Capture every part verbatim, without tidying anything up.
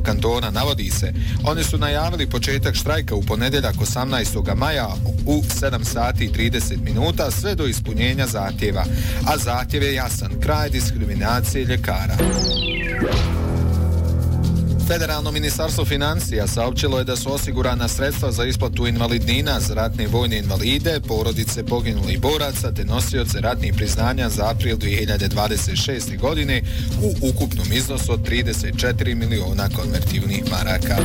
Zagrebačkog kantona, navodi se. Oni su najavili početak štrajka u ponedjeljak osamnaestog maja u sedam sati i trideset minuta sve do ispunjenja zahtjeva, a zahtjev je jasan: kraj diskriminacije ljekara. Federalno ministarstvo financija saopćilo je da su osigurana sredstva za isplatu invalidnina za ratne vojne invalide, porodice poginulih boraca te nosioce ratnih priznanja za april dvije hiljade dvadeset šeste. godine u ukupnom iznosu od trideset četiri miliona konvertivnih maraka.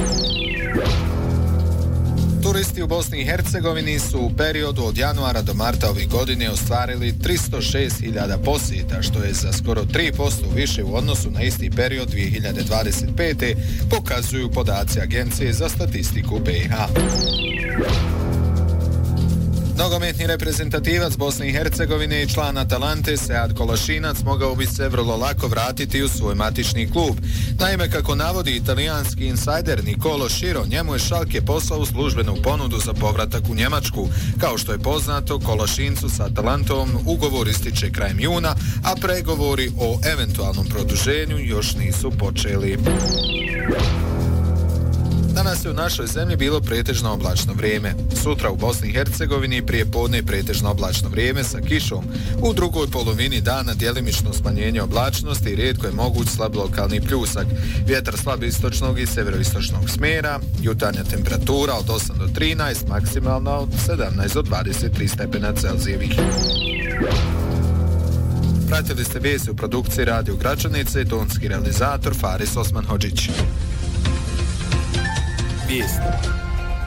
Turisti u Bosni i Hercegovini su u periodu od januara do marta ove godine ostvarili tristo šest hiljada posjeta, što je za skoro tri posto više u odnosu na isti period dvije hiljade dvadeset pete. pokazuju podaci Agencije za statistiku B i H. Nogometni reprezentativac Bosne i Hercegovine i član Atalante Sead Kolašinac mogao bi se vrlo lako vratiti u svoj matični klub. Naime, kako navodi italijanski insajder Nicolo Širo, njemu je Schalke poslao službenu ponudu za povratak u Njemačku. Kao što je poznato, Kolašincu sa Atalantom ugovor ističe krajem juna, a pregovori o eventualnom produženju još nisu počeli. Danas je u našoj zemlji bilo pretežno oblačno vrijeme. Sutra u Bosni i Hercegovini prije podne pretežno oblačno vrijeme sa kišom. U drugoj polovini dana djelimično smanjenje oblačnosti i rijetko je moguć slab lokalni pljusak. Vjetar slab istočnog i severoistočnog smjera, jutarnja temperatura od osam do trinaest, maksimalna od sedamnaest do dvadeset tri stepena Celzijevih. Pratili ste vijesti u produkciji Radio Gračanice, tonski realizator Faris Osman Hodžić. Vijesti